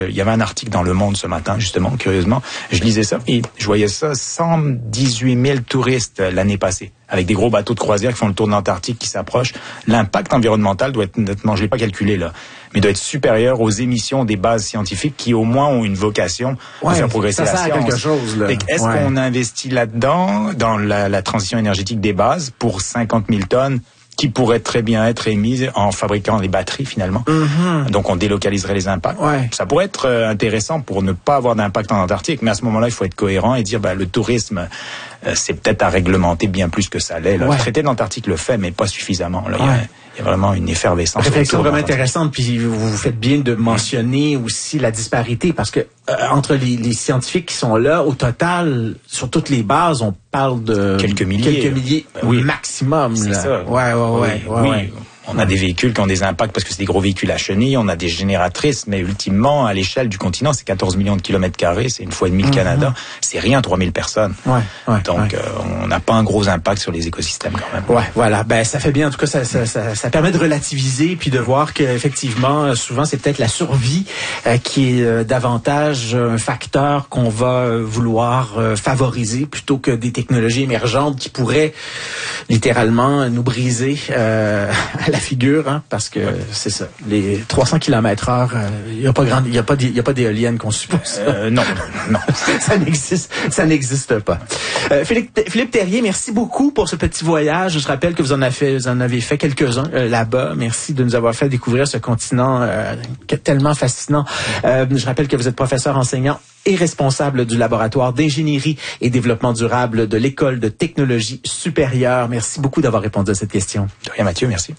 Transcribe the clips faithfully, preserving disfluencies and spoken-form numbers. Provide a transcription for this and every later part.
Il y avait un article dans Le Monde ce matin, justement, curieusement. Je lisais ça et je voyais ça, cent dix-huit mille touristes l'année passée, avec des gros bateaux de croisière qui font le tour de l'Antarctique, qui s'approchent. L'impact environnemental doit être nettement, je l'ai pas calculé là, mais doit être supérieur aux émissions des bases scientifiques qui au moins ont une vocation ouais, à faire progresser ça la sert science. À quelque chose, là. Est-ce ouais. qu'on investit là-dedans, dans la, la transition énergétique des bases, pour cinquante mille tonnes qui pourraient très bien être émises en fabriquant des batteries finalement. Mm-hmm. Donc on délocaliserait les impacts. Ouais. Ça pourrait être euh, intéressant pour ne pas avoir d'impact en Antarctique, mais à ce moment-là, il faut être cohérent et dire bah, le tourisme, euh, c'est peut-être à réglementer bien plus que ça l'est. Là. Ouais. Le traité de l'Antarctique le fait, mais pas suffisamment. Là, ouais. il, y a, il y a vraiment une effervescence. Réflexion vraiment intéressante, puis vous faites bien de mentionner mmh. aussi la disparité, parce que euh, entre les, les scientifiques qui sont là, au total, sur toutes les bases, on parle de quelques milliers, quelques milliers ben oui. maximum. C'est là. ça. Ouais, ouais, ouais. Oui, ouais, oui. ouais. On a des véhicules qui ont des impacts parce que c'est des gros véhicules à chenilles, on a des génératrices, mais ultimement, à l'échelle du continent, c'est quatorze millions de kilomètres carrés, c'est une fois et demi le mm-hmm. Canada, c'est rien, trois mille personnes. Ouais, ouais, Donc, ouais. Euh, on n'a pas un gros impact sur les écosystèmes quand même. Ouais, voilà. Ben, ça fait bien. En tout cas, ça, ça, ça, ça permet de relativiser puis de voir qu'effectivement, souvent, c'est peut-être la survie euh, qui est euh, davantage un facteur qu'on va euh, vouloir euh, favoriser plutôt que des technologies émergentes qui pourraient littéralement nous briser euh, à la figure, hein, parce que ouais. c'est ça. Les trois cents kilomètres heure, il euh, y a pas grand, il y a pas, il y a pas d'éoliennes qu'on suppose. Euh, non, non, ça n'existe, ça n'existe pas. Euh, Philippe, Philippe Terrier, merci beaucoup pour ce petit voyage. Je rappelle que vous en avez fait, vous en avez fait quelques-uns euh, là-bas. Merci de nous avoir fait découvrir ce continent euh, tellement fascinant. Euh, je rappelle que vous êtes professeur enseignant et responsable du laboratoire d'ingénierie et développement durable de l'École de technologie supérieure. Merci beaucoup d'avoir répondu à cette question. De rien, Mathieu, merci.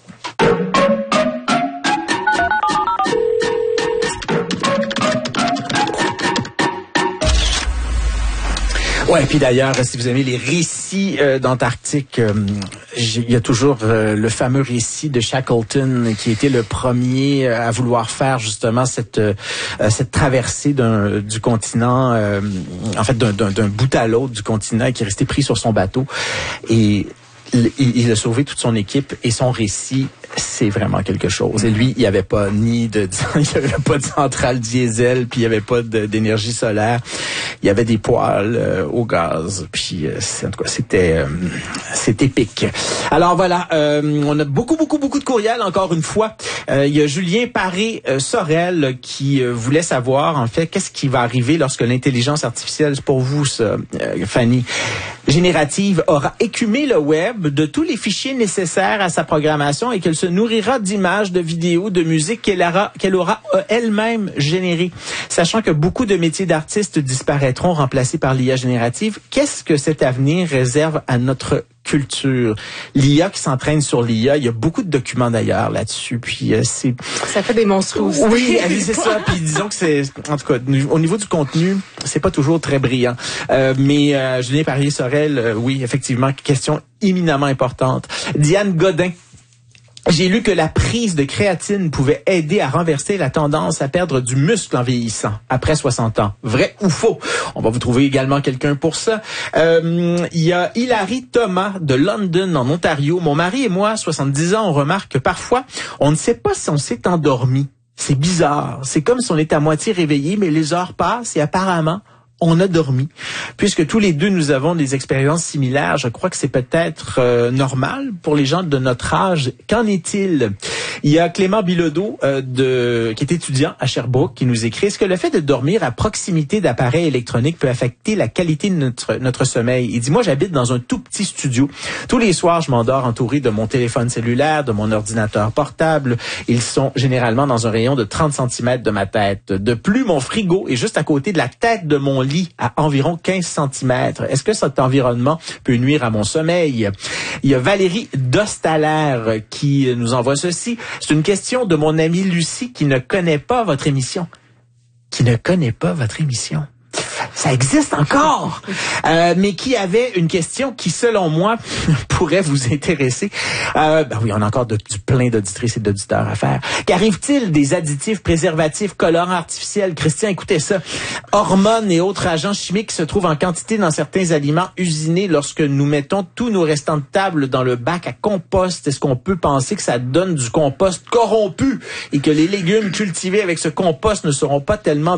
Ouais, puis d'ailleurs, si vous aimez les récits euh, d'Antarctique, euh, il y a toujours euh, le fameux récit de Shackleton qui était le premier à vouloir faire justement cette euh, cette traversée d'un du continent, euh, en fait d'un, d'un, d'un bout à l'autre du continent, et qui est resté pris sur son bateau. Et il, il a sauvé toute son équipe, et son récit, c'est vraiment quelque chose. Et lui, il n'y avait pas ni de, il y avait pas de centrale diesel, puis il n'y avait pas de, d'énergie solaire. Il y avait des poêles euh, au gaz. Puis euh, en tout cas, c'était euh, c'est épique. Alors voilà, euh, on a beaucoup beaucoup beaucoup de courriels encore une fois. Euh, il y a Julien Paré euh, Sorel qui euh, voulait savoir en fait qu'est-ce qui va arriver lorsque l'intelligence artificielle, pour vous, ça, euh, Fanny, générative, aura écumé le web de tous les fichiers nécessaires à sa programmation et qu'elle se nourrira d'images, de vidéos, de musique qu'elle aura, qu'elle aura elle-même générées. Sachant que beaucoup de métiers d'artistes disparaîtront, remplacés par l'I A générative, qu'est-ce que cet avenir réserve à notre culture? L'I A qui s'entraîne sur l'I A, il y a beaucoup de documents d'ailleurs là-dessus, puis euh, c'est... Ça fait des monstruosités. Oui, c'est ça, puis disons que c'est... En tout cas, au niveau du contenu, c'est pas toujours très brillant. Euh, mais euh, Julien Parrier-Sorel, euh, oui, effectivement, question éminemment importante. Diane Godin, j'ai lu que la prise de créatine pouvait aider à renverser la tendance à perdre du muscle en vieillissant après soixante ans. Vrai ou faux? On va vous trouver également quelqu'un pour ça. Euh, il y a Hilary Thomas de London en Ontario. Mon mari et moi, soixante-dix ans, on remarque que parfois, on ne sait pas si on s'est endormi. C'est bizarre. C'est comme si on était à moitié réveillé, mais les heures passent et apparemment, on a dormi. Puisque tous les deux, nous avons des expériences similaires, je crois que c'est peut-être euh, normal pour les gens de notre âge. Qu'en est-il? Il y a Clément Bilodeau, euh, de, qui est étudiant à Sherbrooke, qui nous écrit: est-ce que le fait de dormir à proximité d'appareils électroniques peut affecter la qualité de notre, notre sommeil? Il dit, moi, j'habite dans un tout petit studio. Tous les soirs, je m'endors entouré de mon téléphone cellulaire, de mon ordinateur portable. Ils sont généralement dans un rayon de trente centimètres de ma tête. De plus, mon frigo est juste à côté de la tête de mon lit, à environ quinze centimètres. Est-ce que cet environnement peut nuire à mon sommeil? Il y a Valérie Dostalaire qui nous envoie ceci. C'est une question de mon amie Lucie qui ne connaît pas votre émission. Qui ne connaît pas votre émission. Ça existe encore, euh, mais qui avait une question qui, selon moi, pourrait vous intéresser. Euh, ben oui, on a encore de, du plein d'auditrices et d'auditeurs à faire. Qu'arrive-t-il des additifs, préservatifs, colorants artificiels? Christian, écoutez ça. Hormones et autres agents chimiques se trouvent en quantité dans certains aliments usinés lorsque nous mettons tous nos restants de table dans le bac à compost. Est-ce qu'on peut penser que ça donne du compost corrompu et que les légumes cultivés avec ce compost ne seront pas tellement